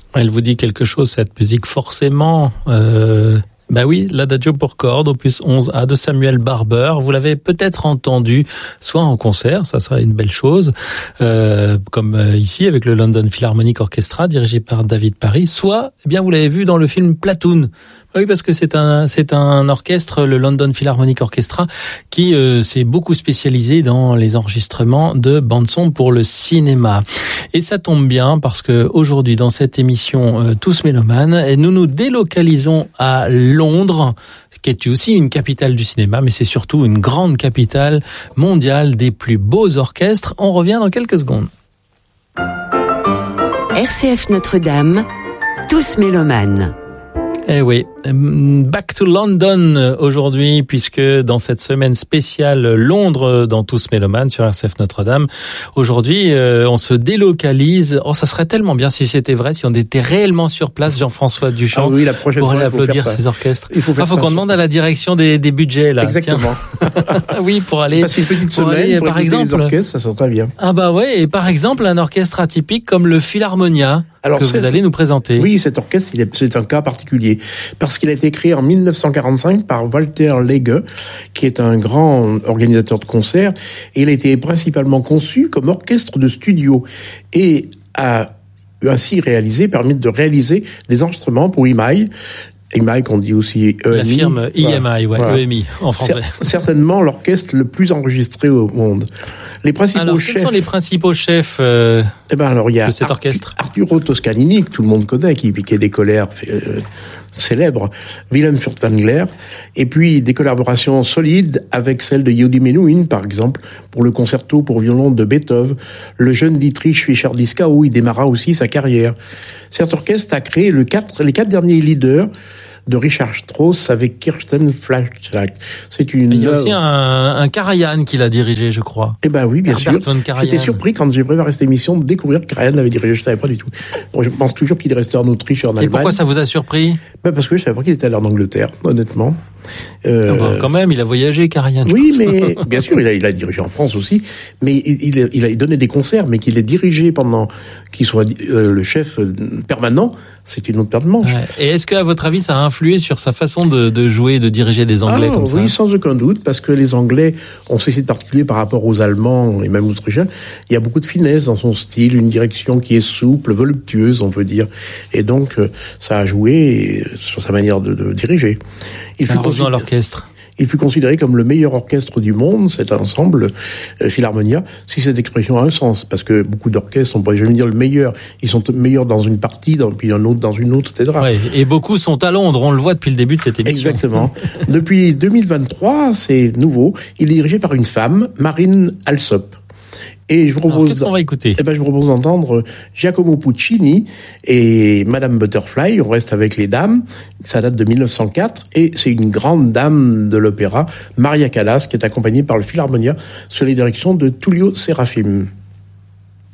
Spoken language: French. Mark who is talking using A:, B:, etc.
A: Elle vous dit quelque chose, cette musique, forcément. Bah oui, l'Adagio pour cordes, opus 11A de Samuel Barber. Vous l'avez peut-être entendu, soit en concert, ça serait une belle chose, comme ici avec le London Philharmonic Orchestra, dirigé par David Parry, soit, eh bien, vous l'avez vu dans le film Platoon. Oui, parce que c'est un orchestre, le London Philharmonic Orchestra, qui s'est beaucoup spécialisé dans les enregistrements de bande-son pour le cinéma. Et ça tombe bien parce que aujourd'hui, dans cette émission Tous Mélomanes, nous nous délocalisons à Londres, qui est aussi une capitale du cinéma, mais c'est surtout une grande capitale mondiale des plus beaux orchestres. On revient dans quelques secondes.
B: RCF Notre-Dame, Tous Mélomanes.
A: Eh oui, back to London aujourd'hui, puisque dans cette semaine spéciale Londres dans Tous Mélomanes sur RCF Notre-Dame, aujourd'hui on se délocalise. Oh, ça serait tellement bien si c'était vrai, si on était réellement sur place, Jean-François Duchamp,
C: oui, la prochaine
A: pour
C: fois,
A: aller applaudir ces orchestres.
C: Il faut
A: qu'on demande à la direction des budgets là.
C: Exactement.
A: Oui, pour aller.
C: Passer une petite semaine
A: aller,
C: pour
A: par exemple,
C: les orchestres, ça serait très bien.
A: Ah bah ouais, et par exemple un orchestre atypique comme le Philharmonia. Alors, que vous allez nous présenter.
C: Oui, cet orchestre, c'est un cas particulier. Parce qu'il a été créé en 1945 par Walter Lege, qui est un grand organisateur de concerts. Et il a été principalement conçu comme orchestre de studio. Et a ainsi permis de réaliser des enregistrements pour EMI. EMI qu'on dit aussi EMI.
A: La firme EMI, voilà. EMI en français.
C: Certainement l'orchestre le plus enregistré au monde. Les principaux chefs.
A: Quels sont les principaux chefs
C: de
A: cet orchestre?
C: Arturo Toscanini, que tout le monde connaît, qui est des colères célèbres, Willem Furtwängler, et puis des collaborations solides avec celles de Yehudi Menuhin, par exemple, pour le concerto pour violon de Beethoven, le jeune Dietrich Fischer-Dieskau, où il démarra aussi sa carrière. Cet orchestre a créé les 4 derniers leaders de Richard Strauss avec Kirsten Flagstall.
A: Il y a aussi un Karajan qui l'a dirigé, je crois.
C: Eh ben oui, bien sûr. J'étais surpris quand j'ai préparé cette émission de découvrir que Karajan l'avait dirigé. Je savais pas du tout. Bon, je pense toujours qu'il est resté en Autriche et en Allemagne.
A: Et pourquoi ça vous a surpris?
C: Parce que je savais pas qu'il était allé en Angleterre, honnêtement.
A: Quand même, il a voyagé, Karajan.
C: Oui, mais bien sûr, il a dirigé en France aussi, mais il a donné des concerts, mais qu'il ait dirigé pendant qu'il soit le chef permanent, c'est une autre paire de manches. Ouais.
A: Et est-ce qu'à votre avis, ça a influé sur sa façon de jouer et de diriger des Anglais comme ça?
C: Oui, sans aucun doute, parce que les Anglais ont ceci de particulier par rapport aux Allemands et même aux Autrichiens. Il y a beaucoup de finesse dans son style, une direction qui est souple, voluptueuse, on peut dire. Et donc, ça a joué sur sa manière de diriger.
A: Dans l'orchestre.
C: Il fut considéré comme le meilleur orchestre du monde, cet ensemble Philharmonia, si cette expression a un sens, parce que beaucoup d'orchestres, on pourrait jamais dire le meilleur, ils sont meilleurs dans une partie, puis un autre dans une autre, etc.
A: Ouais, et beaucoup sont à Londres, on le voit depuis le début de cette émission.
C: Exactement. Depuis 2023, c'est nouveau, il est dirigé par une femme, Marine Alsop. Et je vous propose.
A: Qu'est-ce qu'on va écouter?
C: Je vous propose d'entendre Giacomo Puccini et Madame Butterfly. On reste avec les dames. Ça date de 1904 et c'est une grande dame de l'opéra, Maria Callas, qui est accompagnée par le Philharmonia sous la direction de Tullio Serafim.